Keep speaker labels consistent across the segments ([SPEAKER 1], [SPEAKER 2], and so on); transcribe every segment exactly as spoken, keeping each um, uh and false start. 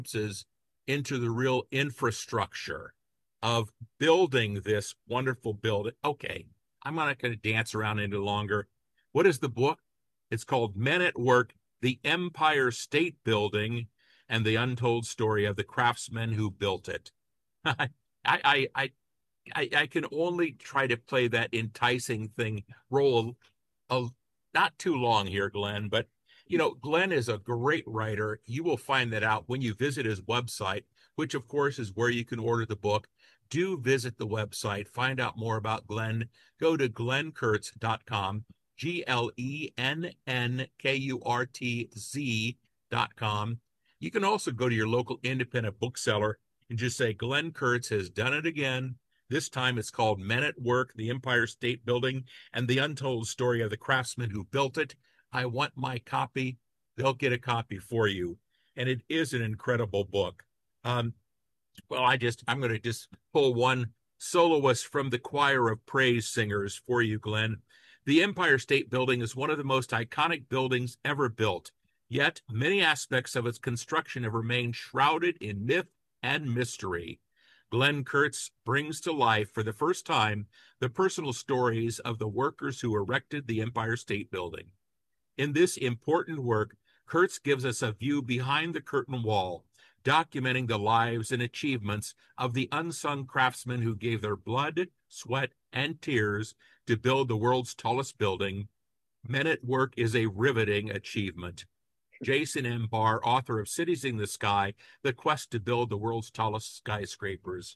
[SPEAKER 1] into the real infrastructure of building this wonderful building. Okay, I'm not going to dance around any longer. What is the book? It's called Men at Work, The Empire State Building and the Untold Story of the Craftsmen Who Built It. I, I, I, I, I can only try to play that enticing thing role a, not too long here, Glenn, but you know, Glenn is a great writer. You will find that out when you visit his website, which of course is where you can order the book. Do visit the website, find out more about Glenn. Go to glenn kurtz dot com, G L E N N K U R T Z dot com. You can also go to your local independent bookseller and just say, Glenn Kurtz has done it again. This time it's called Men at Work, the Empire State Building, and the Untold Story of the Craftsmen Who Built It. I want my copy. They'll get a copy for you. And it is an incredible book. Um, well, I just, I'm going to just pull one soloist from the choir of praise singers for you, Glenn. The Empire State Building is one of the most iconic buildings ever built. Yet, many aspects of its construction have remained shrouded in myth and mystery. Glenn Kurtz brings to life for the first time the personal stories of the workers who erected the Empire State Building. In this important work, Kurtz gives us a view behind the curtain wall, documenting the lives and achievements of the unsung craftsmen who gave their blood, sweat, and tears to build the world's tallest building. Men at Work is a riveting achievement. Jason M. Barr, author of Cities in the Sky, The Quest to Build the World's Tallest Skyscrapers.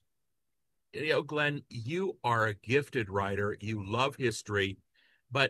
[SPEAKER 1] You know, Glenn, you are a gifted writer. You love history, but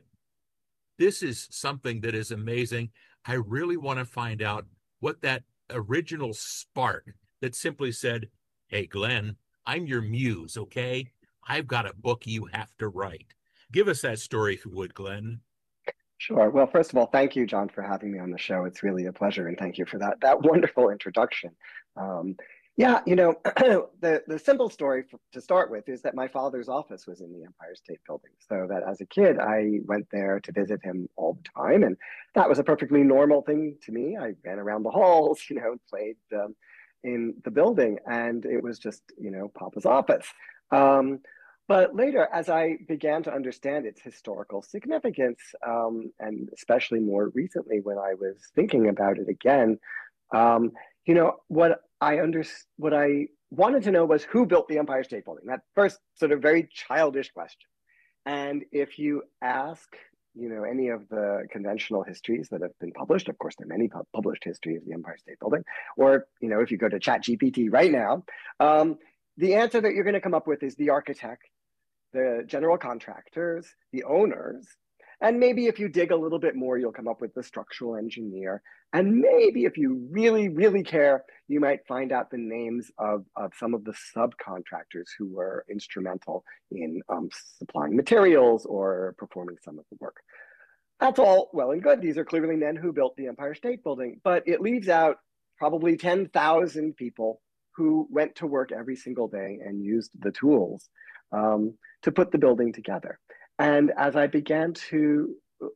[SPEAKER 1] this is something that is amazing. I really want to find out what that original spark that simply said, hey, Glenn, I'm your muse, okay? I've got a book you have to write. Give us that story, if you would, Glenn.
[SPEAKER 2] Sure. Well, first of all, thank you, John, for having me on the show. It's really a pleasure, and thank you for that that wonderful introduction. Um, yeah, you know, the the simple story for, to start with is that my father's office was in the Empire State Building. So that as a kid, I went there to visit him all the time, and that was a perfectly normal thing to me. I ran around the halls, you know, played um, in the building, and it was just, you know, Papa's office. Um, but later, as I began to understand its historical significance, um, and especially more recently when I was thinking about it again, um, you know, what I under what I wanted to know was who built the Empire State Building. That first sort of very childish question. And if you ask, you know, any of the conventional histories that have been published, of course, there are many published histories of the Empire State Building, or, you know, if you go to ChatGPT right now, um, the answer that you're going to come up with is the architect, the general contractors, the owners, and maybe if you dig a little bit more, you'll come up with the structural engineer. And maybe if you really, really care, you might find out the names of, of some of the subcontractors who were instrumental in um, supplying materials or performing some of the work. That's all well and good. These are clearly men who built the Empire State Building, but it leaves out probably ten thousand people who went to work every single day and used the tools um, to put the building together. And as I began to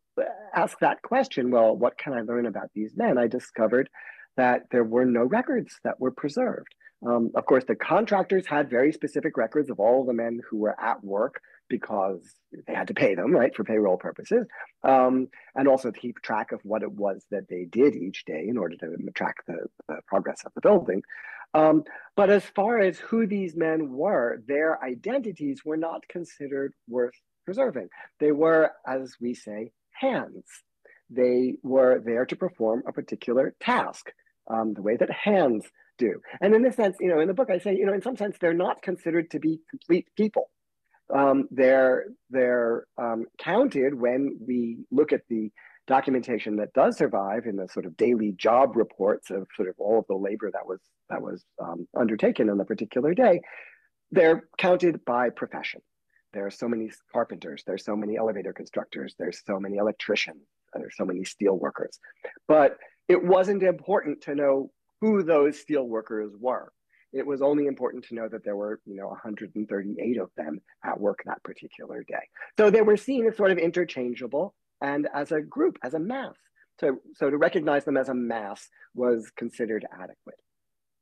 [SPEAKER 2] ask that question, well, what can I learn about these men? I discovered that there were no records that were preserved. Um, of course, the contractors had very specific records of all the men who were at work because they had to pay them, right, for payroll purposes, um, and also to keep track of what it was that they did each day in order to track the, the progress of the building. Um, but as far as who these men were, their identities were not considered worth preserving. They were, as we say, hands. They were there to perform a particular task, um, the way that hands do. And in this sense, you know, in the book, I say, you know, in some sense, they're not considered to be complete people. Um, they're they're um, counted when we look at the documentation that does survive in the sort of daily job reports of sort of all of the labor that was that was um, undertaken on a particular day. They're counted by profession. There are so many carpenters, there's so many elevator constructors, there's so many electricians, there's so many steel workers. But it wasn't important to know who those steel workers were. It was only important to know that there were, you know, one hundred thirty-eight of them at work that particular day. So they were seen as sort of interchangeable and as a group, as a mass. So, so to recognize them as a mass was considered adequate.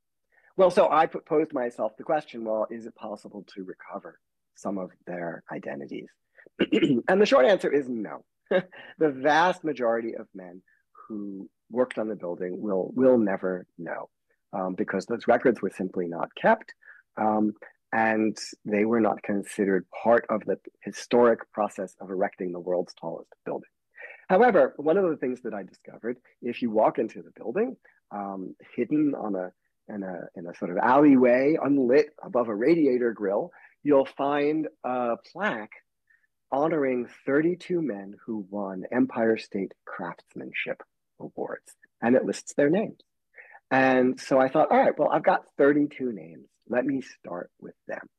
[SPEAKER 2] Well, so I posed myself the question, well, is it possible to recover some of their identities? And the short answer is no. The vast majority of men who worked on the building will will never know, um, because those records were simply not kept, um, and they were not considered part of the historic process of erecting the world's tallest building. However, one of the things that I discovered, if you walk into the building, um, hidden on a in a in a sort of alleyway, unlit above a radiator grill, you'll find a plaque honoring thirty-two men who won Empire State Craftsmanship Awards, and it lists their names. And so I thought, all right, well, I've got thirty-two names. Let me start with them.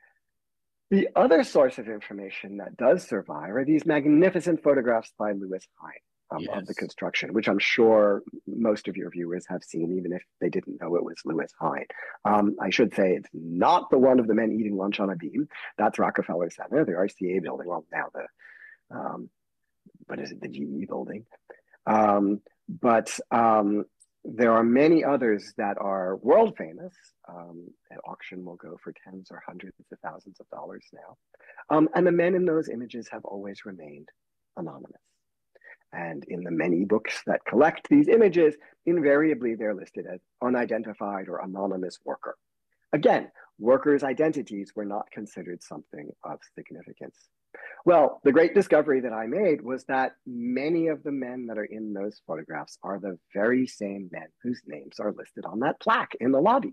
[SPEAKER 2] The other source of information that does survive are these magnificent photographs by Lewis Hine um, yes. of the construction, which I'm sure most of your viewers have seen, even if they didn't know it was Lewis Hine. Um, I should say it's not the one of the men eating lunch on a beam. That's Rockefeller Center, the R C A building. Well, now the, um, what is it, the G E building. Um, but um, there are many others that are world famous. Um, at auction will go for tens or hundreds of thousands of dollars now. Um, and the men in those images have always remained anonymous. And in the many books that collect these images, invariably they're listed as unidentified or anonymous worker. Again, workers' identities were not considered something of significance. Well, the great discovery that I made was that many of the men that are in those photographs are the very same men whose names are listed on that plaque in the lobby.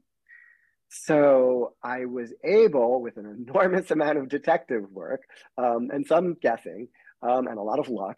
[SPEAKER 2] So I was able, with an enormous amount of detective work um, and some guessing um, and a lot of luck,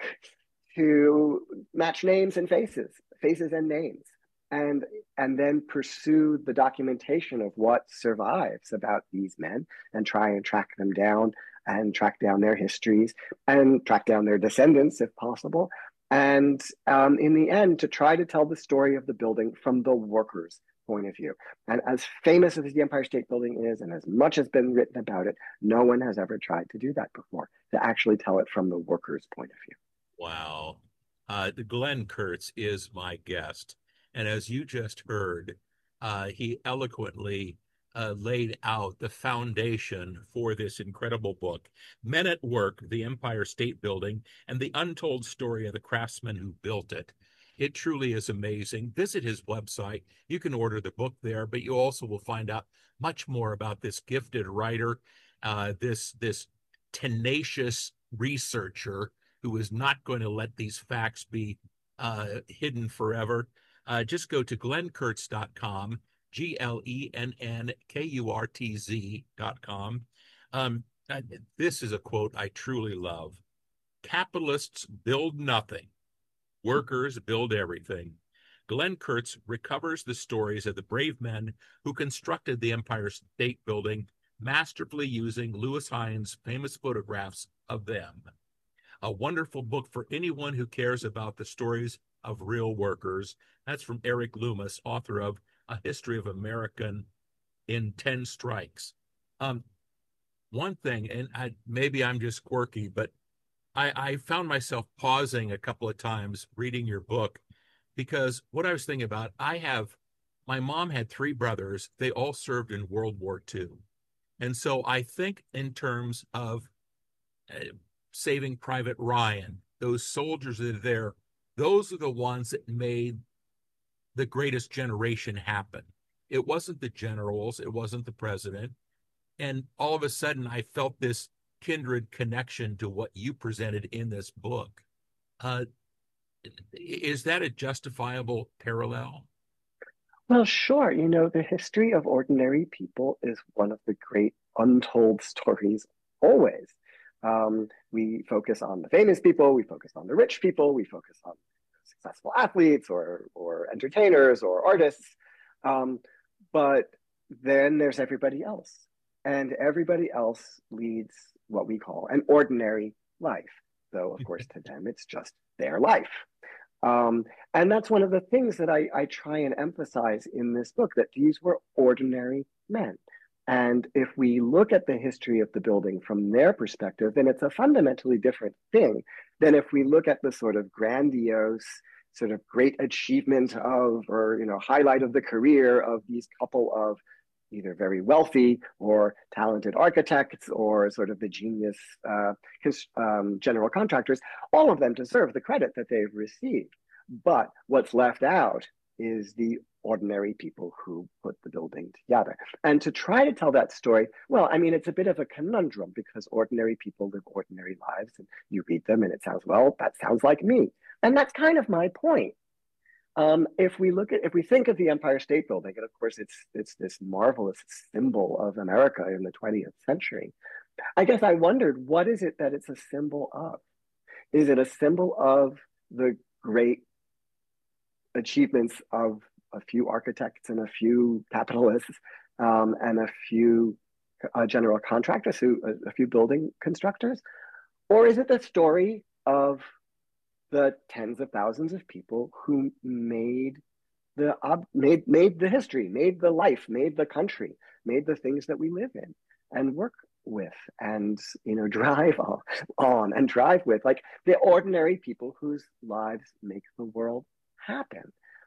[SPEAKER 2] to match names and faces, faces and names, and, and then pursue the documentation of what survives about these men and try and track them down and track down their histories and track down their descendants if possible. And um, in the end, to try to tell the story of the building from the workers' point of view. And as famous as the Empire State Building is, and as much has been written about it, no one has ever tried to do that before, to actually tell it from the workers' point of view.
[SPEAKER 1] Wow. Uh, Glenn Kurtz is my guest. And as you just heard, uh, he eloquently uh, laid out the foundation for this incredible book, Men at Work, the Empire State Building, and the Untold Story of the Craftsmen Who Built It. It truly is amazing. Visit his website. You can order the book there, but you also will find out much more about this gifted writer, uh, this, this tenacious researcher who is not going to let these facts be uh, hidden forever. Uh, just go to glenn kurtz dot com, G L E N N K U R T Z dot com. Um, this is a quote I truly love. Capitalists build nothing. Workers build everything. Glenn Kurtz recovers the stories of the brave men who constructed the Empire State Building, masterfully using Lewis Hine's famous photographs of them. A wonderful book for anyone who cares about the stories of real workers. That's from Eric Loomis, author of A History of American in ten Strikes. Um, one thing, and I, maybe I'm just quirky, but I, I found myself pausing a couple of times reading your book, because what I was thinking about, I have, my mom had three brothers. They all served in World War Two. And so I think in terms of uh, Saving Private Ryan, those soldiers that are there, those are the ones that made the greatest generation happen. It wasn't the generals, it wasn't the president. And all of a sudden, I felt this kindred connection to what you presented in this book. Uh, is that a justifiable parallel?
[SPEAKER 2] Well, sure. You know, the history of ordinary people is one of the great untold stories always. Um, we focus on the famous people, we focus on the rich people, we focus on successful athletes or, or entertainers or artists. Um, but then there's everybody else. And everybody else leads what we call an ordinary life. Though, of course, to them, it's just their life. Um, and that's one of the things that I, I try and emphasize in this book, that these were ordinary men. And if we look at the history of the building from their perspective, then it's a fundamentally different thing than if we look at the sort of grandiose sort of great achievement of, or, you know, highlight of the career of these couple of either very wealthy or talented architects or sort of the genius uh, his, um, general contractors. All of them deserve the credit that they've received. But what's left out is the ordinary people who put the building together. And to try to tell that story, well, I mean, it's a bit of a conundrum because ordinary people live ordinary lives and you read them and it sounds, well, that sounds like me. And that's kind of my point. Um, if we look at, if we think of the Empire State Building, and of course it's it's this marvelous symbol of America in the twentieth century, I guess I wondered, what is it that it's a symbol of? Is it a symbol of the great achievements of a few architects and a few capitalists um, and a few uh, general contractors, who a, a few building constructors? Or is it the story of the tens of thousands of people who made the uh, made made the history, made the life, made the country, made the things that we live in and work with, and, you know, drive on, on and drive with, like the ordinary people whose lives make the world happen.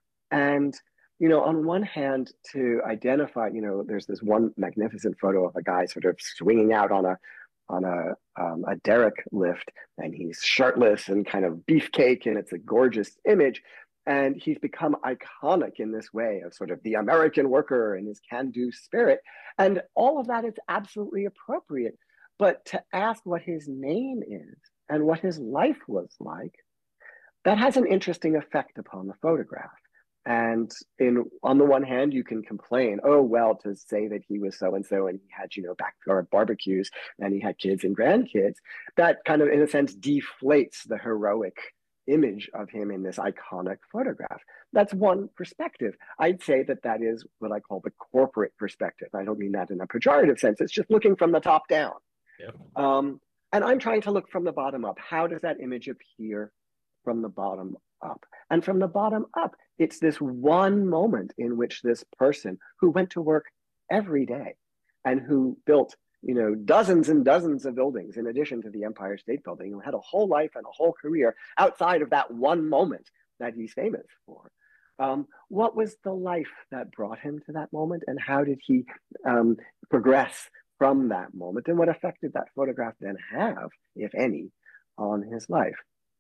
[SPEAKER 2] And, you know, on one hand, to identify, you know, there's this one magnificent photo of a guy sort of swinging out on a on a um, a derrick lift, and he's shirtless and kind of beefcake, and it's a gorgeous image. And he's become iconic in this way of sort of the American worker and his can-do spirit. And all of that is absolutely appropriate. But to ask what his name is and what his life was like, that has an interesting effect upon the photograph. And in on the one hand, you can complain, oh, well, to say that he was so-and-so and he had, you know, backyard barbecues and he had kids and grandkids, that kind of, in a sense, deflates the heroic image of him in this iconic photograph. That's one perspective. I'd say that that is what I call the corporate perspective. I don't mean that in a pejorative sense. It's just looking from the top down.
[SPEAKER 1] Yeah.
[SPEAKER 2] Um, and I'm trying to look from the bottom up. How does that image appear from the bottom up? And from the bottom up, it's this one moment in which this person who went to work every day and who built, you know, dozens and dozens of buildings in addition to the Empire State Building, who had a whole life and a whole career outside of that one moment that he's famous for. Um, what was the life that brought him to that moment, and how did he um, progress from that moment, and what effect did that photograph then have, if any, on his life?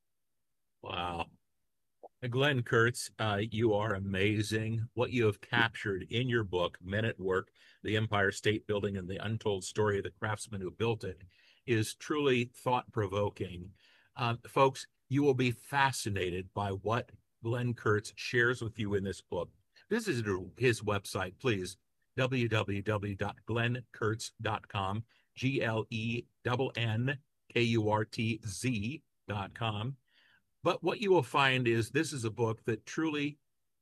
[SPEAKER 1] Wow. Glenn Kurtz, uh, you are amazing. What you have captured in your book, Men at Work, the Empire State Building and the Untold Story of the Craftsman Who Built It, is truly thought-provoking. Uh, folks, you will be fascinated by what Glenn Kurtz shares with you in this book. Visit his website, please, w w w dot glenn kurtz dot com, G L E N N K U R T Z dot com. But what you will find is this is a book that truly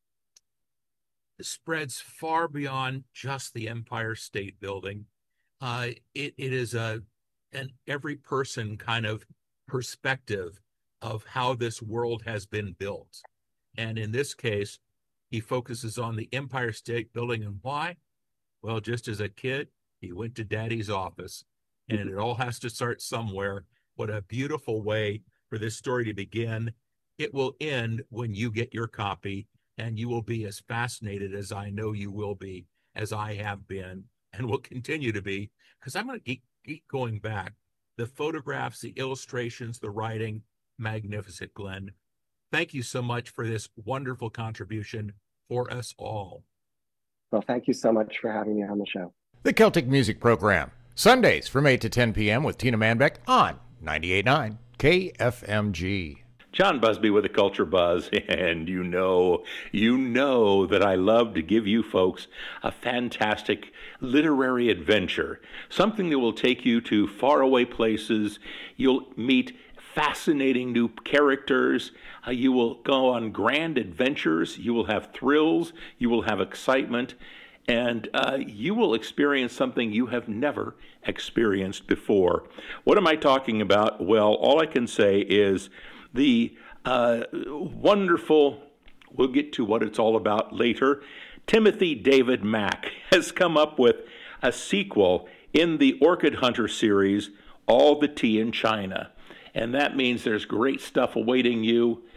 [SPEAKER 1] spreads far beyond just the Empire State Building. Uh, it, it is a an every person kind of perspective of how this world has been built. And in this case, he focuses on the Empire State Building. And why? Well, just as a kid, he went to daddy's office, and it all has to start somewhere. What a beautiful way for this story to begin. It will end when you get your copy, and you will be as fascinated as I know you will be, as I have been and will continue to be, because I'm going to keep, keep going back. The photographs, the illustrations, the writing, magnificent, Glenn. Thank you so much for this wonderful contribution for us all.
[SPEAKER 2] Well, thank you so much for having me on the show.
[SPEAKER 3] The Celtic Music Program, Sundays from eight to ten p.m. with Tina Manbeck on ninety-eight point nine K F M G.
[SPEAKER 4] John Busby with the Culture Buzz, and you know, you know that I love to give you folks a fantastic literary adventure, something that will take you to faraway places. You'll meet fascinating new characters. Uh, you will go on grand adventures. You will have thrills. You will have excitement. And uh, you will experience something you have never experienced before. What am I talking about? Well, all I can say is the uh, wonderful, we'll get to what it's all about later, Timothy David Mack has come up with a sequel in the Orchid Hunter series, All the Tea in China. And that means there's great stuff awaiting you.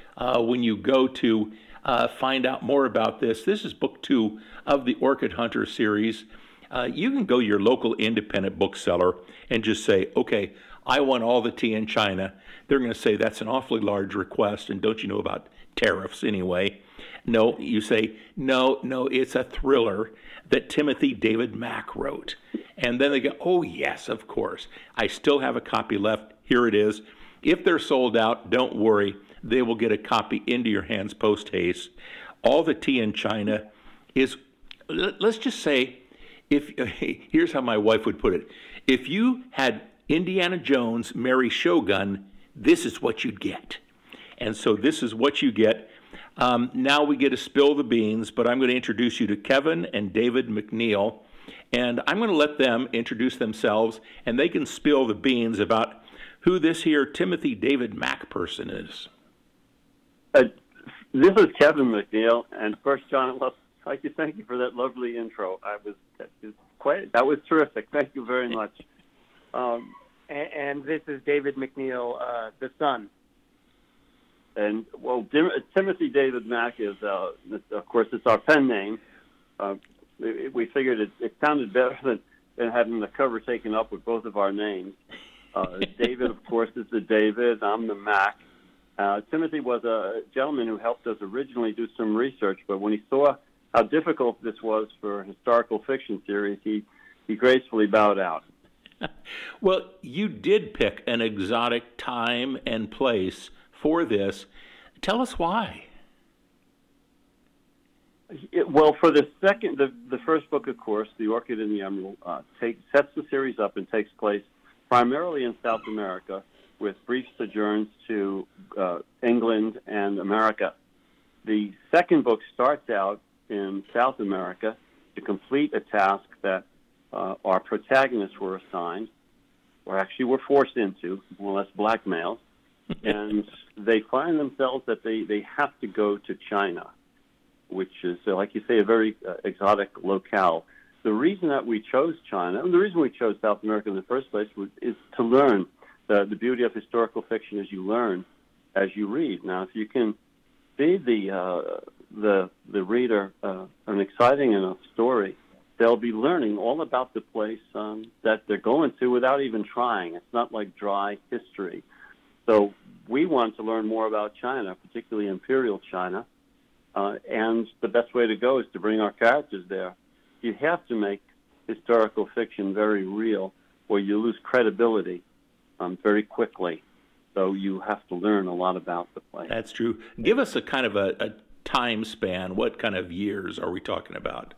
[SPEAKER 4] uh, when you go to uh, find out more about this. This is book two of the Orchid Hunter series. Uh, you can go to your local independent bookseller and just say, okay, I want all the tea in China. They're going to say that's an awfully large request, and don't you know about tariffs anyway? No, you say, no, no, it's a thriller that Timothy David Mack wrote. And then they go, oh, yes, of course. I still have a copy left. Here it is. If they're sold out, don't worry. They will get a copy into your hands post haste. All the tea in China is, let's just say, if here's how my wife would put it. If you had Indiana Jones marry Shogun, this is what you'd get. And so this is what you get. Um, now we get to spill the beans, but I'm going to introduce you to Kevin and David McNeil, and I'm going to let them introduce themselves, and they can spill the beans about who this here Timothy David Mack person is.
[SPEAKER 5] Uh, this is Kevin McNeil, and first, John, I'd like to thank you for that lovely intro. I was, that was quite that was terrific. Thank you very much.
[SPEAKER 6] Um, and, and this is David McNeil, uh, the son.
[SPEAKER 5] And, well, Dim- Timothy David Mack is, uh, of course, it's our pen name. Uh, we, we figured it, it sounded better than, than having the cover taken up with both of our names. Uh, David, of course, is the David. I'm the Mack. Uh, Timothy was a gentleman who helped us originally do some research, but when he saw how difficult this was for a historical fiction series, he, he gracefully bowed out.
[SPEAKER 4] Well, you did pick an exotic time and place for this. Tell us why.
[SPEAKER 5] It, well, for the second, the, the first book, of course, The Orchid and the Emerald, uh, take, sets the series up and takes place primarily in South America, with brief sojourns to uh, England and America. The second book starts out in South America to complete a task that uh, our protagonists were assigned, or actually were forced into, more or less blackmailed, and they find themselves that they, they have to go to China, which is, uh, like you say, a very uh, exotic locale. The reason that we chose China, and the reason we chose South America in the first place, was, is to learn. The, the beauty of historical fiction is you learn as you read. Now, if you can feed the uh, the the reader uh, an exciting enough story, they'll be learning all about the place um, that they're going to without even trying. It's not like dry history. So we want to learn more about China, particularly Imperial China, uh, and the best way to go is to bring our characters there. You have to make historical fiction very real, or you lose credibility um, very quickly. So you have to learn a lot about the place. That's true. Give us a kind of a, a time span. What kind of years are we talking about?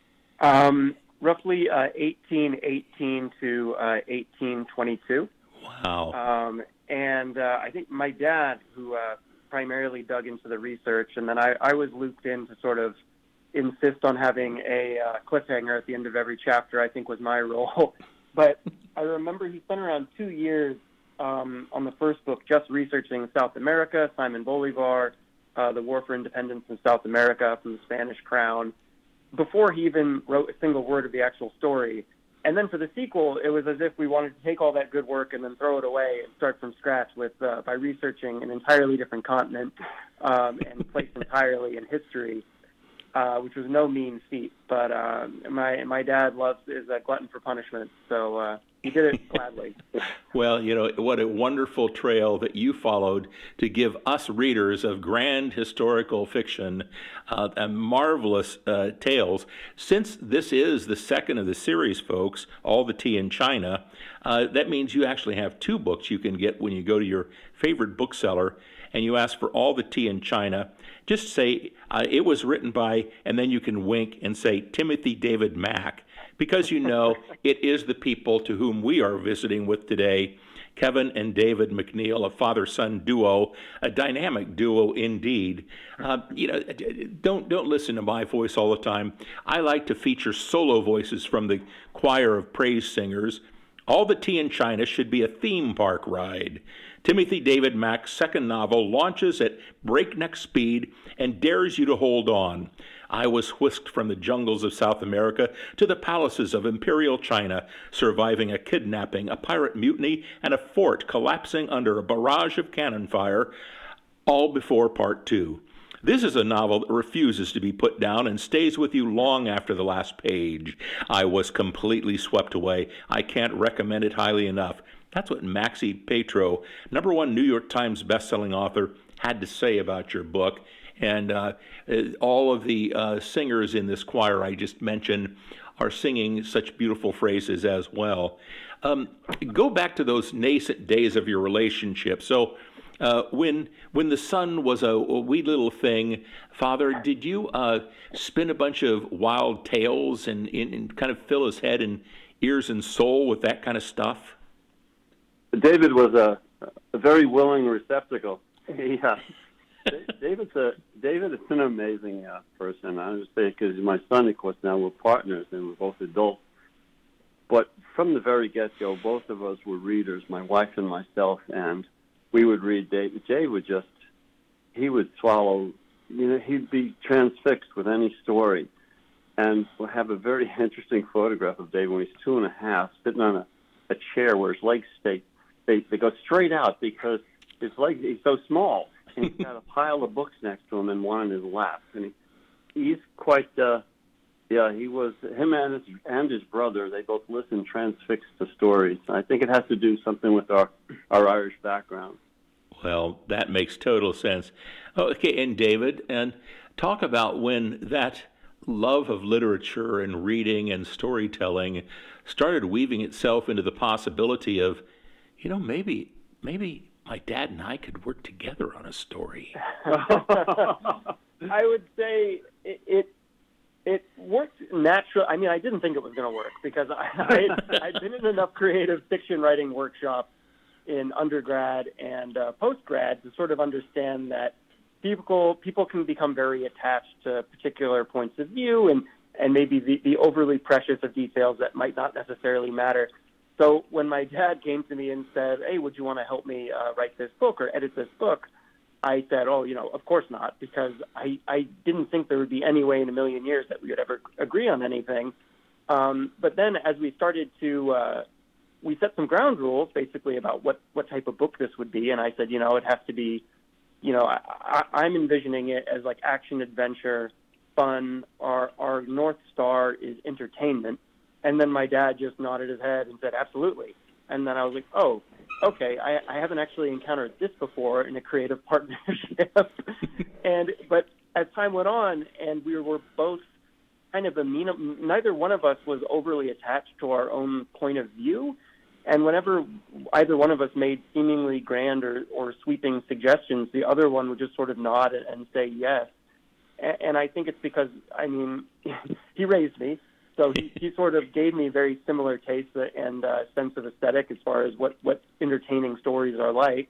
[SPEAKER 6] Um, roughly uh, eighteen eighteen to uh, eighteen twenty-two.
[SPEAKER 4] Wow.
[SPEAKER 6] Um, and uh, I think my dad, who uh, primarily dug into the research, and then I, I was looped in to sort of insist on having a uh, cliffhanger at the end of every chapter, I think was my role. But I remember he spent around two years um, on the first book just researching South America, Simon Bolivar, uh, the War for Independence in South America from the Spanish Crown, before he even wrote a single word of the actual story. And then for the sequel, it was as if we wanted to take all that good work and then throw it away and start from scratch with uh, by researching an entirely different continent um, and place entirely in history. Uh, which was no mean feat, but uh, my my dad loves is a glutton for punishment, so uh, he did it gladly.
[SPEAKER 4] Well, you know, what a wonderful trail that you followed to give us readers of grand historical fiction uh, and marvelous uh, tales. Since this is the second of the series, folks, All the Tea in China, uh, that means you actually have two books you can get when you go to your favorite bookseller and you ask for All the Tea in China. Just say uh, it was written by, and then you can wink and say Timothy David Mack, because you know it is the people to whom we are visiting with today, Kevin and David McNeil, a father-son duo, a dynamic duo indeed. Uh, you know, don't don't listen to my voice all the time. I like to feature solo voices from the choir of praise singers. All the Tea in China should be a theme park ride. Timothy David Mack's second novel launches at breakneck speed and dares you to hold on. I was whisked from the jungles of South America to the palaces of Imperial China, surviving a kidnapping, a pirate mutiny, and a fort collapsing under a barrage of cannon fire. all before part two. This is a novel that refuses to be put down and stays with you long after the last page. I was completely swept away. I can't recommend it highly enough. That's what Maxie Petro, number one New York Times bestselling author, had to say about your book. And uh, all of the uh, singers in this choir I just mentioned are singing such beautiful phrases as well. Um, go back to those nascent days of your relationship. So uh, when when the son was a, a wee little thing, Father, did you uh, spin a bunch of wild tales and, and, and kind of fill his head and ears and soul with that kind of stuff?
[SPEAKER 5] David was a, a very willing receptacle. He, uh, David's a David is an amazing uh, person. I understand because my son, of course, now we're partners and we're both adults. But from the very get-go, both of us were readers, my wife and myself, and we would read David. Jay would just, he would swallow, you know, he'd be transfixed with any story. And we'll have a very interesting photograph of David when he's two and a half, sitting on a, a chair where his legs stay, they, they go straight out because his legs, he's so small. And he's got a pile of books next to him and one in his lap. And he, he's quite, uh, yeah, he was, him and his, and his brother, they both listened transfixed to stories. I think it has to do something with our, our Irish background.
[SPEAKER 4] Well, that makes total sense. Okay, and David, and talk about when that love of literature and reading and storytelling started weaving itself into the possibility of, you know, maybe, maybe my dad and I could work together on a story.
[SPEAKER 6] I would say it, it it worked natural. I mean, I didn't think it was going to work because I, I I'd been in enough creative fiction writing workshops in undergrad and uh, postgrad to sort of understand that people people can become very attached to particular points of view and and maybe the, the overly precious of details that might not necessarily matter. So when my dad came to me and said, hey, would you want to help me uh, write this book or edit this book? I said, oh, you know, of course not, because I, I didn't think there would be any way in a million years that we would ever agree on anything. Um, but then as we started to, uh, we set some ground rules basically about what, what type of book this would be. And I said, you know, it has to be, you know, I, I, I'm envisioning it as like action, adventure, fun. Our, our North Star is entertainment. And then my dad just nodded his head and said, absolutely. And then I was like, oh, okay, I, I haven't actually encountered this before in a creative partnership. and But as time went on and we were both kind of amenable, neither one of us was overly attached to our own point of view. And whenever either one of us made seemingly grand or, or sweeping suggestions, the other one would just sort of nod and say yes. And, and I think it's because, I mean, he raised me. So he, he sort of gave me very similar tastes and uh, sense of aesthetic as far as what, what entertaining stories are like.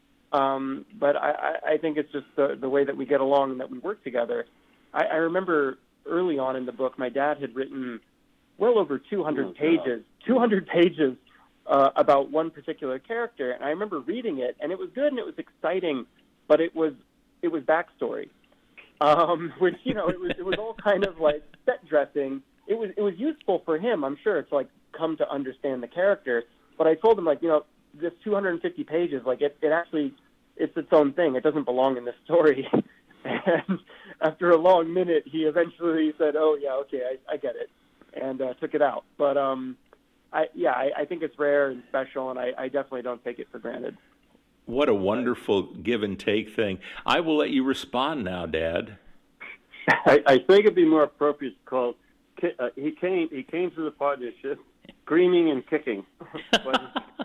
[SPEAKER 6] Um, but I, I think it's just the, the way that we get along and that we work together. I, I remember early on in the book, my dad had written well over two hundred oh, pages, two hundred pages uh, about one particular character. And I remember reading it, and it was good and it was exciting, but it was it was backstory, um, which, you know, it was it was all kind of like set dressing. It was it was useful for him, I'm sure, to like come to understand the character. But I told him, like, you know, this two hundred fifty pages, like it, it actually, it's its own thing. It doesn't belong in this story. And after a long minute, he eventually said, "Oh yeah, okay, I, I get it," and uh, took it out. But um, I yeah, I, I think it's rare and special, and I, I definitely don't take it for granted.
[SPEAKER 4] What a wonderful give and take thing. I will let you respond now, Dad.
[SPEAKER 5] I, I think it'd be more appropriate to call. Uh, he came. He came to the partnership, screaming and kicking. But,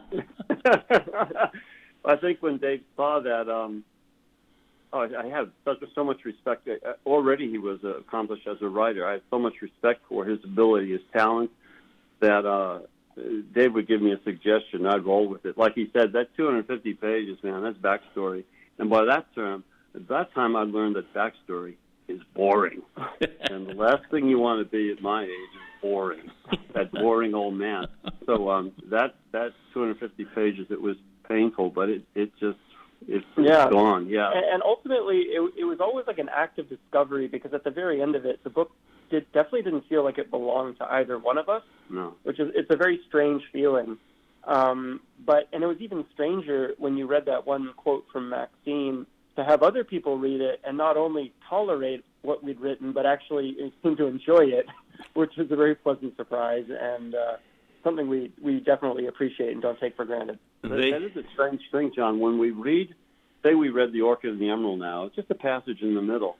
[SPEAKER 5] I think when Dave saw that, um, oh, I have such so much respect. Uh, already, he was uh, accomplished as a writer. I have so much respect for his ability, his talent, that uh, Dave would give me a suggestion. I'd roll with it. Like he said, that two hundred fifty pages, man, that's backstory. And by that term, at that time, I learned that backstory is boring. And the last thing you want to be at my age is boring. That boring old man. So um, that that two hundred fifty pages, it was painful, but it, it just, it's
[SPEAKER 6] yeah.
[SPEAKER 5] gone. Yeah.
[SPEAKER 6] And ultimately, it, it was always like an act of discovery, because at the very end of it, the book did, definitely didn't feel like it belonged to either one of us.
[SPEAKER 5] No.
[SPEAKER 6] Which is, it's a very strange feeling. Um, but, and it was even stranger when you read that one quote from Maxine to have other people read it and not only tolerate what we'd written, but actually seem to enjoy it, which is a very pleasant surprise and uh, something we, we definitely appreciate and don't take for granted.
[SPEAKER 5] They, that is a strange thing, John. When we read, say we read The Orchid and the Emerald now, it's just a passage in the middle.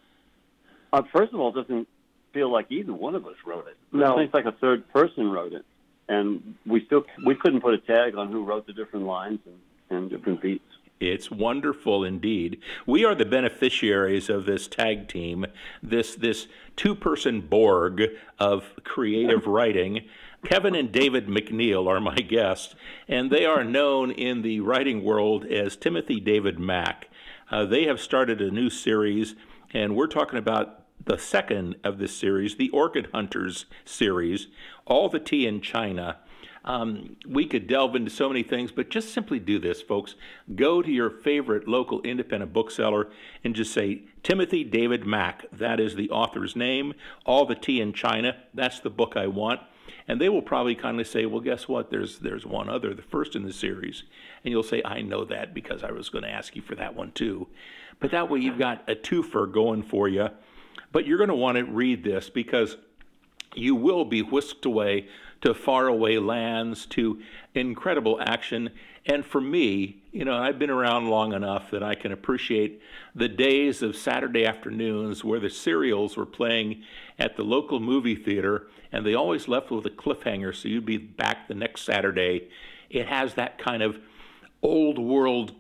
[SPEAKER 5] Uh, first of all, it doesn't feel like either one of us wrote it.
[SPEAKER 6] No.
[SPEAKER 5] It seems like a third person wrote it. And we still we couldn't put a tag on who wrote the different lines and, and different beats.
[SPEAKER 4] It's wonderful indeed. We are the beneficiaries of this tag team, this this two-person Borg of creative writing. Kevin and David McNeil are my guests, and they are known in the writing world as Timothy David Mack. Uh, they have started a new series, and we're talking about the second of this series, the Orchid Hunters series, All the Tea in China. Um, we could delve into so many things, but just simply do this, folks. Go to your favorite local independent bookseller and just say, Timothy David Mack, that is the author's name. All the Tea in China, that's the book I want. And they will probably kindly say, well, guess what? There's there's one other, the first in the series. And you'll say, I know that because I was going to ask you for that one too. But that way you've got a twofer going for you. But you're going to want to read this because you will be whisked away to faraway lands, to incredible action. And for me, you know, I've been around long enough that I can appreciate the days of Saturday afternoons where the serials were playing at the local movie theater, and they always left with a cliffhanger, so you'd be back the next Saturday. It has that kind of old world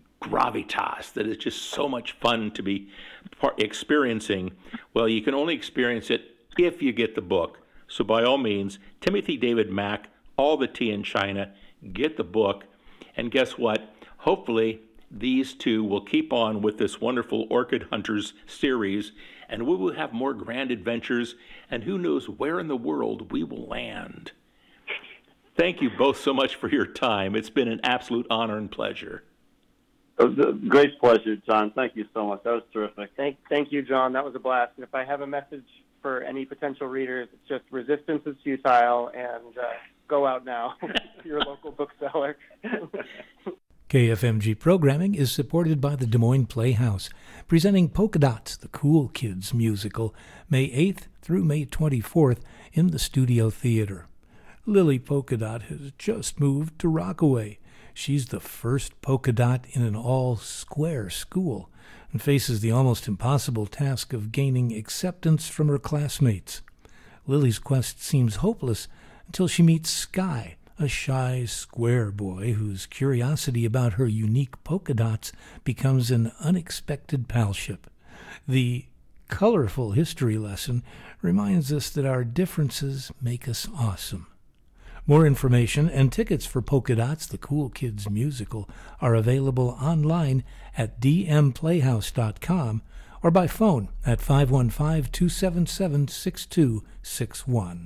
[SPEAKER 4] gravitas that is just so much fun to be par- experiencing. Well, you can only experience it if you get the book. So by all means, Timothy David Mack, All the Tea in China, get the book. And guess what? Hopefully these two will keep on with this wonderful Orchid Hunters series, and we will have more grand adventures, and who knows where in the world we will land. Thank you both so much for your time. It's been an absolute honor and pleasure.
[SPEAKER 5] It was a great pleasure, John. Thank you so much. That was terrific.
[SPEAKER 6] Thank, thank you, John. That was a blast. And if I have a message for any potential readers, it's just resistance is futile, and uh, go out now to your local bookseller.
[SPEAKER 7] K F M G programming is supported by the Des Moines Playhouse, presenting Polka Dots, the Cool Kids musical, May eighth through May twenty-fourth in the Studio Theater. Lily Polka Dot has just moved to Rockaway. She's the first polka dot in an all-square school and faces the almost impossible task of gaining acceptance from her classmates. Lily's quest seems hopeless until she meets Sky, a shy, square boy whose curiosity about her unique polka dots becomes an unexpected palship. The colorful history lesson reminds us that our differences make us awesome. More information and tickets for Polka Dots, the Cool Kids musical, are available online at d m playhouse dot com or by phone at five one five, two seven seven, six two six one.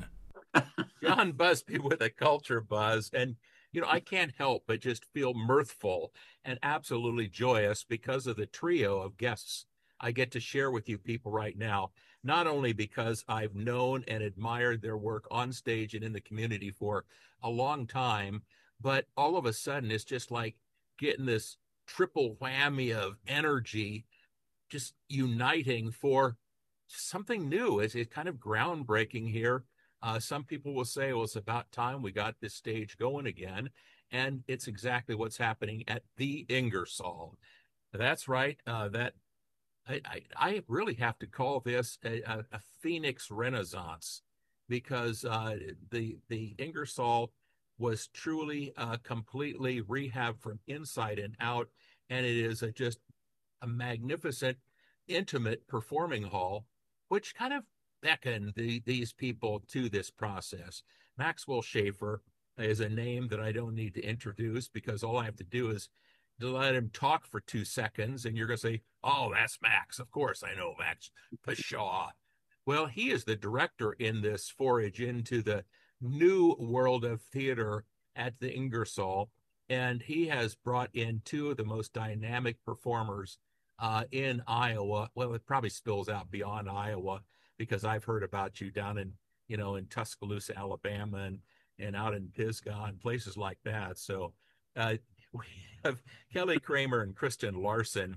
[SPEAKER 1] John Busby with a culture buzz. And, you know, I can't help but just feel mirthful and absolutely joyous because of the trio of guests I get to share with you people right now, not only because I've known and admired their work on stage and in the community for a long time, but all of a sudden it's just like getting this triple whammy of energy just uniting for something new. It's, it's kind of groundbreaking here. Uh, some people will say, well, it's about time we got this stage going again. And it's exactly what's happening at the Ingersoll. That's right. Uh, that I, I, I really have to call this a, a, a Phoenix Renaissance, because uh, the the Ingersoll was truly uh, completely rehabbed from inside and out, and it is a, just a magnificent, intimate performing hall, which kind of beckoned the, these people to this process. Maxwell Schaefer is a name that I don't need to introduce, because all I have to do is to let him talk for two seconds, and you're going to say, oh, that's Max. Of course I know Max Pshaw. Well, he is the director in this forage into the new world of theater at the Ingersoll, and he has brought in two of the most dynamic performers uh, in Iowa. Well, it probably spills out beyond Iowa, because I've heard about you down in, you know, in Tuscaloosa, Alabama, and, and out in Pisgah and places like that. So uh, we have Kelly Kramer and Kristen Larson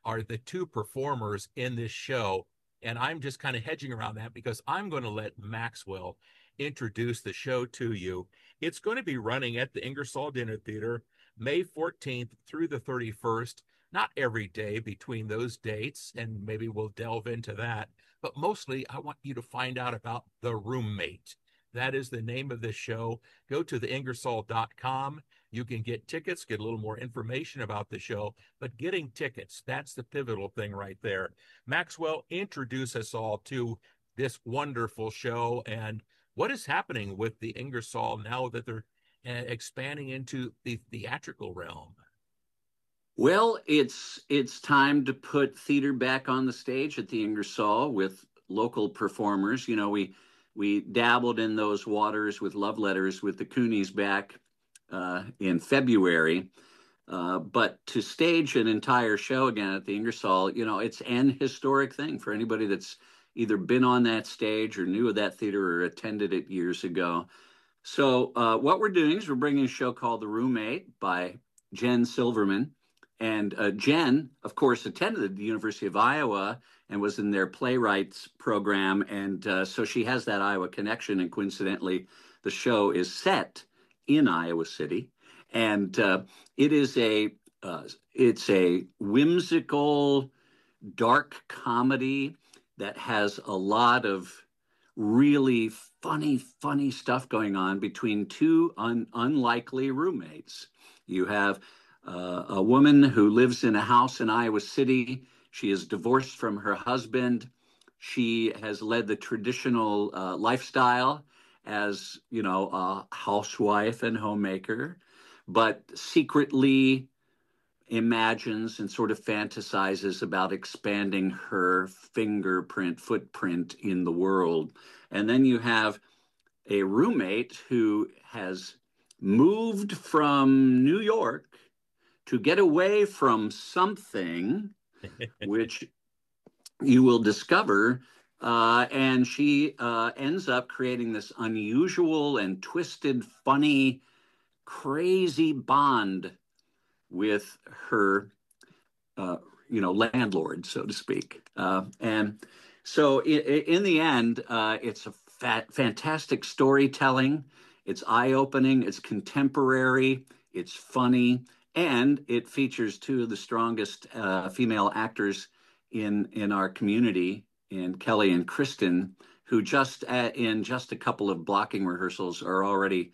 [SPEAKER 1] are the two performers in this show. And I'm just kind of hedging around that because I'm going to let Maxwell introduce the show to you. It's going to be running at the Ingersoll Dinner Theater May fourteenth through the thirty-first, not every day between those dates, and maybe we'll delve into that. But mostly, I want you to find out about The Roommate. That is the name of this show. Go to the ingersoll dot com. You can get tickets, get a little more information about the show, but getting tickets, that's the pivotal thing right there. Maxwell, introduce us all to this wonderful show and what is happening with the Ingersoll now that they're uh, expanding into the theatrical realm.
[SPEAKER 8] Well, it's it's time to put theater back on the stage at the Ingersoll with local performers. You know, we we dabbled in those waters with Love Letters with the Coonies back uh, in February. Uh, but to stage an entire show again at the Ingersoll, you know, it's an historic thing for anybody that's either been on that stage or knew of that theater or attended it years ago. So uh, what we're doing is we're bringing a show called The Roommate by Jen Silverman. And uh, Jen, of course, attended the University of Iowa and was in their playwrights program. And uh, so she has that Iowa connection. And coincidentally, the show is set in Iowa City. And uh, it is a uh, it's a whimsical, dark comedy that has a lot of really funny, funny stuff going on between two un- unlikely roommates. You have uh, a woman who lives in a house in Iowa City. She is divorced from her husband. She has led the traditional uh, lifestyle as, you know, a housewife and homemaker, but secretly imagines and sort of fantasizes about expanding her fingerprint, footprint in the world. And then you have a roommate who has moved from New York to get away from something, which you will discover. Uh, and she uh, ends up creating this unusual and twisted, funny, crazy bond with her, uh, you know, landlord, so to speak. Uh, and so in, in the end, uh, it's a fat, fantastic storytelling. It's eye-opening, it's contemporary, it's funny, and it features two of the strongest uh, female actors in, in our community, in Kelly and Kristen, who just uh, in just a couple of blocking rehearsals are already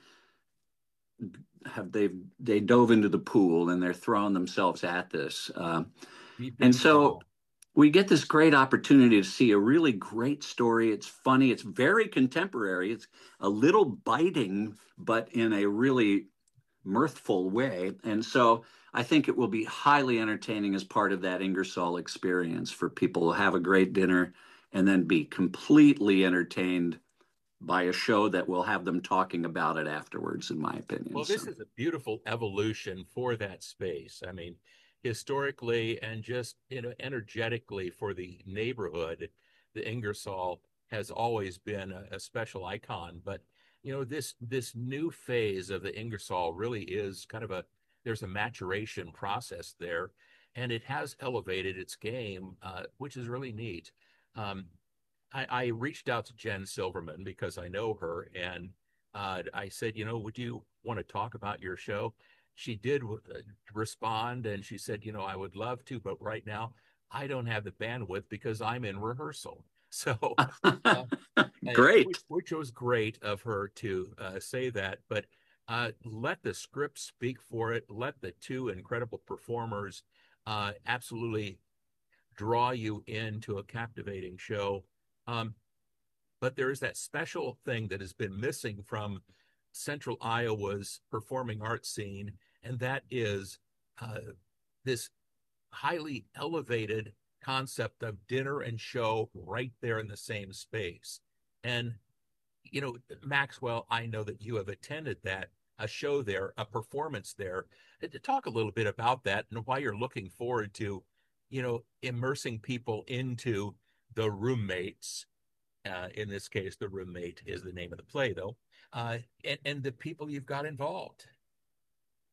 [SPEAKER 8] have they've they dove into the pool and they're throwing themselves at this. Uh, and so we get this great opportunity to see a really great story. It's funny. It's very contemporary. It's a little biting, but in a really mirthful way. And so I think it will be highly entertaining as part of that Ingersoll experience for people to have a great dinner and then be completely entertained by a show that will have them talking about it afterwards, in my opinion.
[SPEAKER 1] Well, this
[SPEAKER 8] so.
[SPEAKER 1] is a beautiful evolution for that space. I mean, historically and just, you know, energetically for the neighborhood, the Ingersoll has always been a, a special icon. But, you know, this this new phase of the Ingersoll really is kind of a, there's a maturation process there, and it has elevated its game, uh, which is really neat. Um, I, I reached out to Jen Silverman because I know her, and uh, I said, you know, would you want to talk about your show? She did uh, respond, and she said, you know, I would love to, but right now I don't have the bandwidth because I'm in rehearsal. So, uh,
[SPEAKER 8] great,
[SPEAKER 1] which, which was great of her to uh, say that. But uh, let the script speak for it. Let the two incredible performers uh, absolutely draw you into a captivating show. Um, but there is that special thing that has been missing from Central Iowa's performing arts scene, and that is uh, this highly elevated concept of dinner and show right there in the same space. And, you know, Maxwell, I know that you have attended that, a show there, a performance there. To talk a little bit about that and why you're looking forward to, you know, immersing people into The Roommates. Uh, in this case, The Roommate is the name of the play, though, uh, and, and the people you've got involved.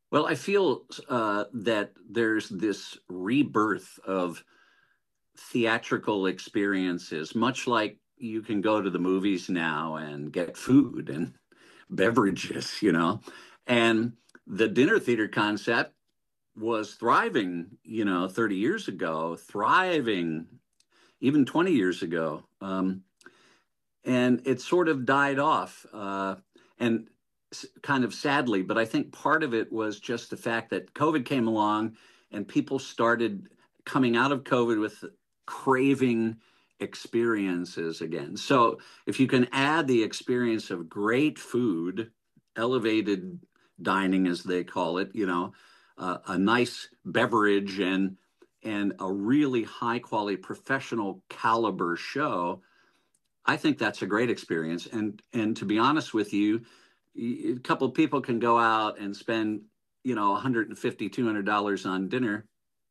[SPEAKER 8] Well, I feel uh, that there's this rebirth of theatrical experiences, much like you can go to the movies now and get food and beverages, you know. And the dinner theater concept was thriving, you know, thirty years ago, thriving even twenty years ago. Um, and it sort of died off. Uh, and kind of sadly, but I think part of it was just the fact that COVID came along and people started coming out of COVID with craving experiences again. So if you can add the experience of great food, elevated dining, as they call it, you know, uh, a nice beverage and and a really high quality professional caliber show, I think that's a great experience. And and to be honest with you, a couple of people can go out and spend, you know, one hundred fifty dollars, two hundred dollars on dinner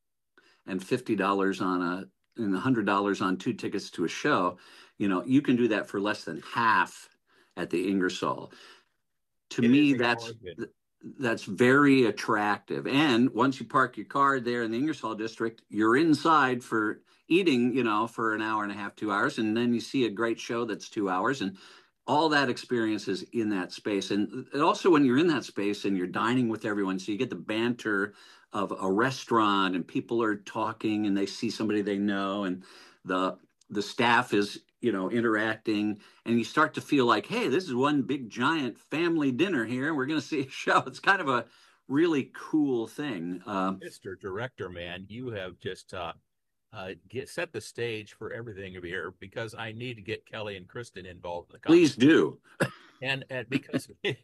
[SPEAKER 8] and fifty dollars on a, and one hundred dollars on two tickets to a show. You know, you can do that for less than half at the Ingersoll. To
[SPEAKER 1] It
[SPEAKER 8] me,
[SPEAKER 1] is a
[SPEAKER 8] that's
[SPEAKER 1] bargain.
[SPEAKER 8] that's very attractive. And once you park your car there in the Ingersoll district, you're inside for eating, you know, for an hour and a half, two hours, and then you see a great show that's two hours, and all that experience is in that space. And also when you're in that space and you're dining with everyone, so you get the banter of a restaurant and people are talking and they see somebody they know and the the staff is, you know, interacting, and you start to feel like, hey, this is one big giant family dinner here and we're going to see a show. It's kind of a really cool thing. Um,
[SPEAKER 1] Mister Director, man, you have just uh, uh, get set the stage for everything here, because I need to get Kelly and Kristen involved in the
[SPEAKER 8] please
[SPEAKER 1] conversation.
[SPEAKER 8] do.
[SPEAKER 1] And and because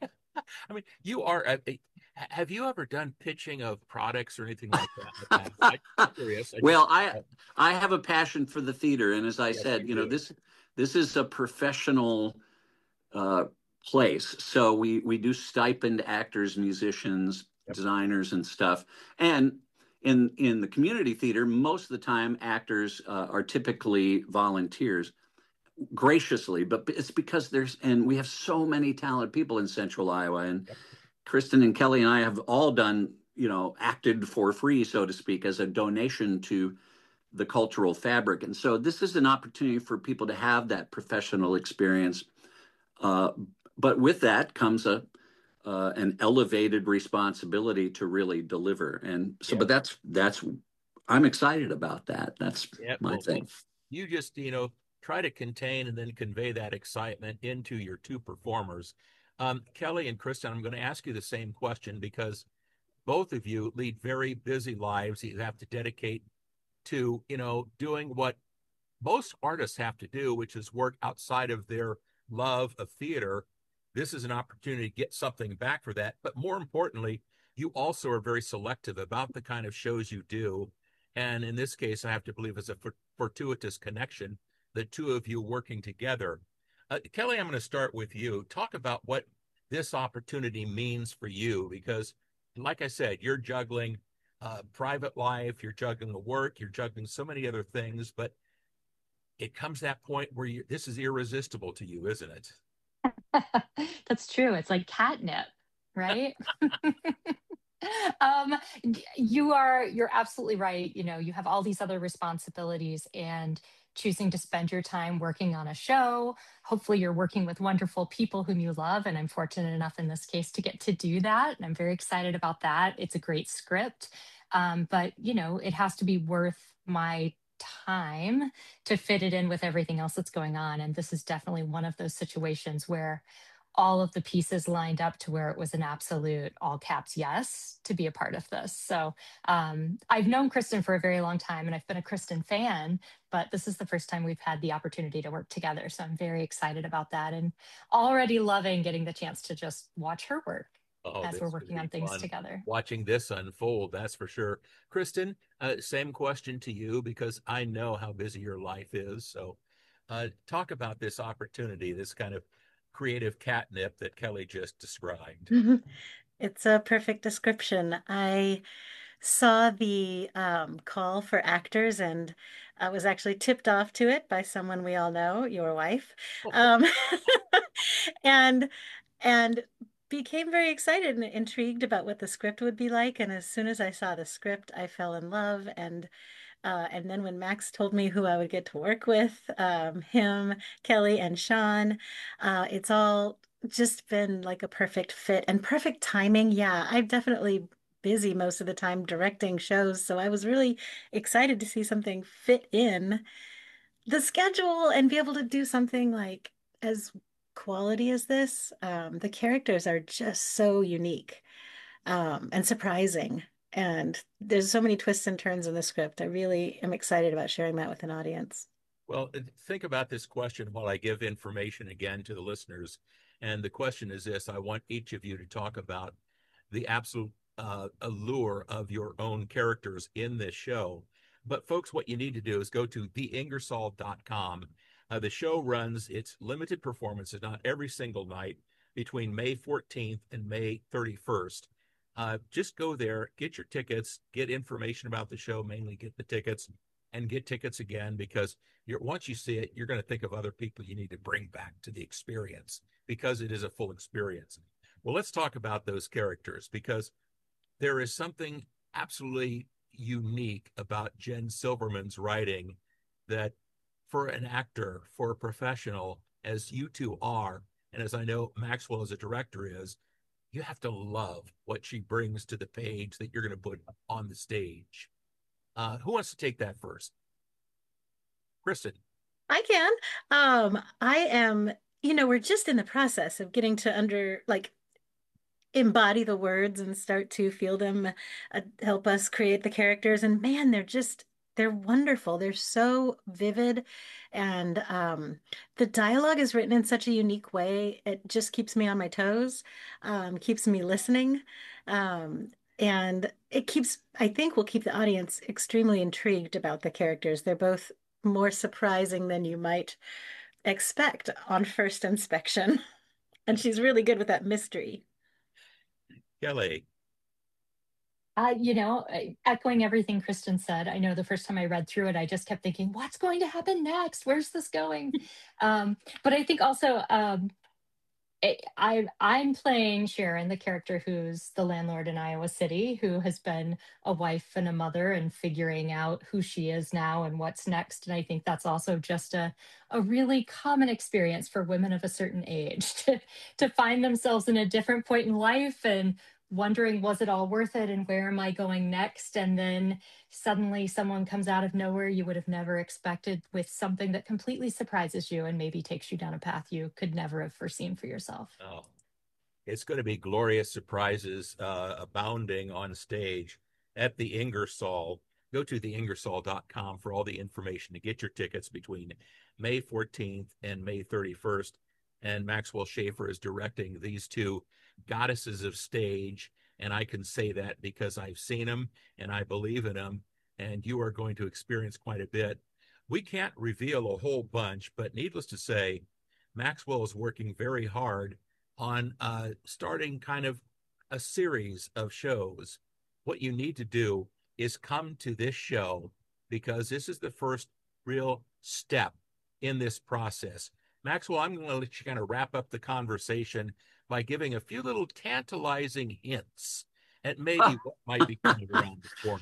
[SPEAKER 1] I mean, you are. Uh, have you ever done pitching of products or anything like that? I, I'm curious. I
[SPEAKER 8] Well,
[SPEAKER 1] just,
[SPEAKER 8] I I have a passion for the theater, and as I
[SPEAKER 1] yes,
[SPEAKER 8] said,
[SPEAKER 1] you
[SPEAKER 8] you know,
[SPEAKER 1] do.
[SPEAKER 8] this this is a professional uh, place. So we we do stipend actors, musicians,
[SPEAKER 1] Yep.
[SPEAKER 8] designers, and stuff. And in in the community theater, most of the time, actors uh, are typically volunteers, graciously. But it's because there's and we have so many talented people in Central Iowa, and
[SPEAKER 1] Yep.
[SPEAKER 8] Kristen and Kelly and I have all done, you know, acted for free, so to speak, as a donation to the cultural fabric. And so this is an opportunity for people to have that professional experience. Uh, but with that comes a uh, an elevated responsibility to really deliver. And so,
[SPEAKER 1] Yep.
[SPEAKER 8] but that's that's I'm excited about that. That's
[SPEAKER 1] Yep.
[SPEAKER 8] my
[SPEAKER 1] Well,
[SPEAKER 8] thing.
[SPEAKER 1] you just, you know, try to contain and then convey that excitement into your two performers. Um, Kelly and Kristen, I'm going to ask you the same question, because both of you lead very busy lives. You have to dedicate to, you know, doing what most artists have to do, which is work outside of their love of theater. This is an opportunity to get something back for that. But more importantly, you also are very selective about the kind of shows you do. And in this case, I have to believe it's a fortuitous connection, the two of you working together. Uh, Kelly, I'm going to start with you. Talk about what this opportunity means for you, because, like I said, you're juggling uh, private life, you're juggling the work, you're juggling so many other things, but it comes to that point where you, this is irresistible to you, isn't it?
[SPEAKER 9] That's true. It's like catnip, right? um you are you're absolutely right. You know, you have all these other responsibilities, and choosing to spend your time working on a show, hopefully you're working with wonderful people whom you love, and I'm fortunate enough in this case to get to do that, and I'm very excited about that. It's a great script, um, but you know, it has to be worth my time to fit it in with everything else that's going on, and this is definitely one of those situations where all of the pieces lined up to where it was an absolute all caps yes to be a part of this. So um, I've known Kristen for a very long time, and I've been a Kristen fan, but this is the first time we've had the opportunity to work together. So I'm very excited about that, and already loving getting the chance to just watch her work
[SPEAKER 1] Oh,
[SPEAKER 9] as
[SPEAKER 1] this
[SPEAKER 9] we're
[SPEAKER 1] would
[SPEAKER 9] working
[SPEAKER 1] be
[SPEAKER 9] on things
[SPEAKER 1] fun
[SPEAKER 9] together.
[SPEAKER 1] watching this unfold, that's for sure. Kristen, uh, same question to you, because I know how busy your life is. So uh, talk about this opportunity, this kind of creative catnip that Kelly just described.
[SPEAKER 10] It's a perfect description. I saw the um, call for actors, and I was actually tipped off to it by someone we all know, your wife. Um, and and became very excited and intrigued about what the script would be like. And as soon as I saw the script, I fell in love. And uh, and then when Max told me who I would get to work with, um, him, Kelly, and Sean, uh, it's all just been like a perfect fit and perfect timing. Yeah, I'm definitely busy most of the time directing shows, so I was really excited to see something fit in the schedule and be able to do something like as quality as this. Um, the characters are just so unique um, and surprising. And there's so many twists and turns in the script. I really am excited about sharing that with an audience.
[SPEAKER 1] Well, think about this question while I give information again to the listeners. And the question is this: I want each of you to talk about the absolute uh, allure of your own characters in this show. But folks, what you need to do is go to the ingersoll dot com. Uh, the show runs its limited performances, not every single night, between May fourteenth and May thirty-first. Uh, just go there, get your tickets, get information about the show, mainly get the tickets, and get tickets again, because you're, once you see it, you're going to think of other people you need to bring back to the experience, because it is a full experience. Well, let's talk about those characters, because there is something absolutely unique about Jen Silverman's writing that, for an actor, for a professional, as you two are, and as I know Maxwell as a director is, you have to love what she brings to the page that you're going to put on the stage. Uh, who wants to take that first? Kristen.
[SPEAKER 10] I can. Um, I am, you know, we're just in the process of getting to under like embody the words and start to feel them uh, help us create the characters. And man, they're just they're wonderful. They're so vivid, and um, the dialogue is written in such a unique way. It just keeps me on my toes, um, keeps me listening, um, and it keeps, I think, will keep the audience extremely intrigued about the characters. They're both more surprising than you might expect on first inspection, and she's really good with that mystery.
[SPEAKER 1] Kelly.
[SPEAKER 9] Uh, you know, echoing everything Kristen said, I know the first time I read through it, I just kept thinking, what's going to happen next? Where's this going? um, but I think also um, it, I, I'm playing Sharon, the character who's the landlord in Iowa City, who has been a wife and a mother and figuring out who she is now and what's next. And I think that's also just a, a really common experience for women of a certain age to, to find themselves in a different point in life and wondering, was it all worth it and where am I going next? And then suddenly someone comes out of nowhere you would have never expected with something that completely surprises you and maybe takes you down a path you could never have foreseen for yourself.
[SPEAKER 1] Oh, it's going to be glorious surprises uh, abounding on stage at the Ingersoll. Go to the ingersoll dot com for all the information to get your tickets between May fourteenth and May thirty-first. And Maxwell Schaefer is directing these two goddesses of stage. And I can say that because I've seen them and I believe in them. And you are going to experience quite a bit. We can't reveal a whole bunch, but needless to say, Maxwell is working very hard on uh, starting kind of a series of shows. What you need to do is come to this show, because this is the first real step in this process. Maxwell, I'm going to let you kind of wrap up the conversation by giving a few little tantalizing hints at maybe what might be coming around the corner.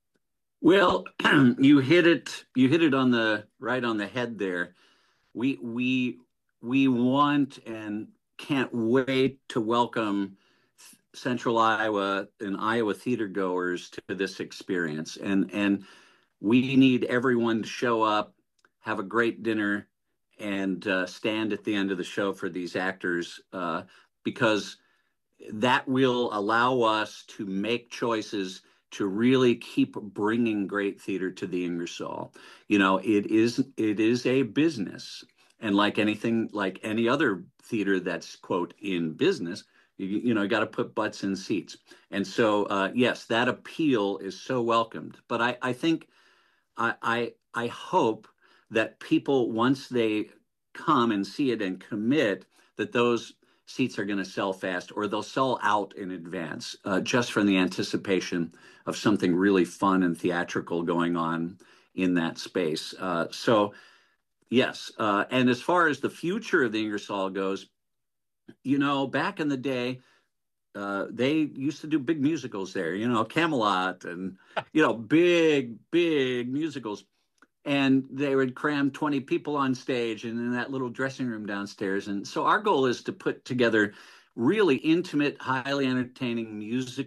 [SPEAKER 8] Well, you hit it. You hit it on the right on the head there. We we we want and can't wait to welcome Central Iowa and Iowa theater goers to this experience, and and we need everyone to show up, have a great dinner, and uh, stand at the end of the show for these actors, uh, because that will allow us to make choices to really keep bringing great theater to the Ingersoll. You know, it is it is a business, and like anything, like any other theater that's quote in business, you, you know, you got to put butts in seats. And so, uh, yes, that appeal is so welcomed. But I, I think, I, I, I hope that people, once they come and see it and commit, that those seats are going to sell fast, or they'll sell out in advance, uh, just from the anticipation of something really fun and theatrical going on in that space. Uh, so, yes. Uh, and as far as the future of the Ingersoll goes, you know, back in the day, uh, they used to do big musicals there, you know, Camelot and, you know, big, big musicals. And they would cram twenty people on stage and in that little dressing room downstairs. And so our goal is to put together really intimate, highly entertaining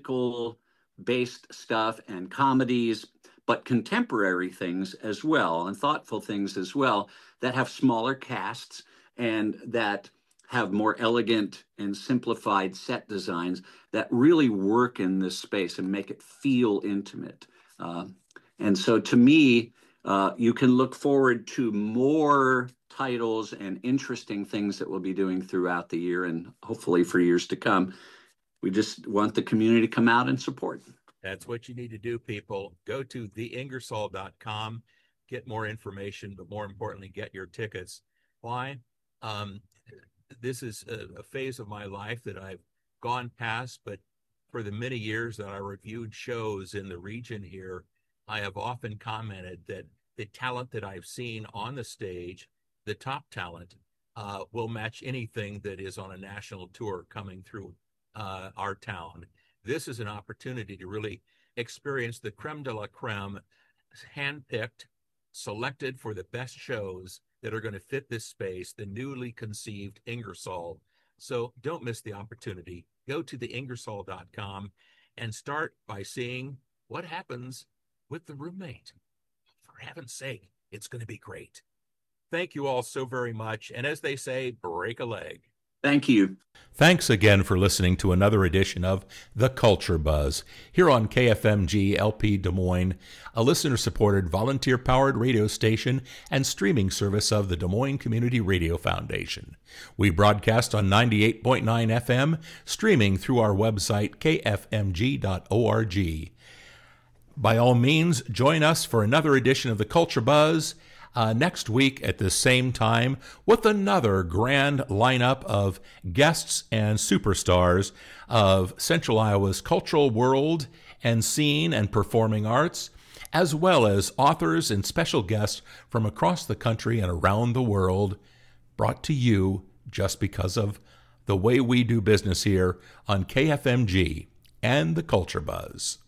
[SPEAKER 8] musical-based stuff and comedies, but contemporary things as well, and thoughtful things as well, that have smaller casts and that have more elegant and simplified set designs that really work in this space and make it feel intimate. Uh, and so to me, uh, you can look forward to more titles and interesting things that we'll be doing throughout the year and hopefully for years to come. We just want the community to come out and support.
[SPEAKER 1] That's what you need to do, people. Go to the ingersoll dot com, get more information, but more importantly, get your tickets. Why? Um, this is a, a phase of my life that I've gone past, but for the many years that I reviewed shows in the region here, I have often commented that the talent that I've seen on the stage, the top talent, uh, will match anything that is on a national tour coming through uh, our town. This is an opportunity to really experience the creme de la creme, handpicked, selected for the best shows that are going to fit this space, the newly conceived Ingersoll. So don't miss the opportunity. Go to the ingersoll dot com and start by seeing what happens with the roommate. For heaven's sake, it's going to be great. Thank you all so very much. And as they say, break a leg.
[SPEAKER 8] Thank you.
[SPEAKER 4] Thanks again for listening to another edition of The Culture Buzz here on K F M G L P Des Moines, a listener-supported, volunteer-powered radio station and streaming service of the Des Moines Community Radio Foundation. We broadcast on ninety-eight point nine F M, streaming through our website, k f m g dot org. By all means, join us for another edition of The Culture Buzz Uh, next week at the same time with another grand lineup of guests and superstars of Central Iowa's cultural world and scene and performing arts, as well as authors and special guests from across the country and around the world, brought to you just because of the way we do business here on K F M G and The Culture Buzz.